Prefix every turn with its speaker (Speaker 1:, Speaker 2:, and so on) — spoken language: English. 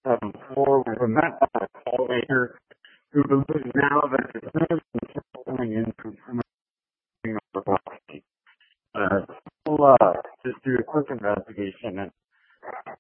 Speaker 1: Before we were met by a call maker who believes now that the news is coming in from the policy. We'll just do a quick investigation and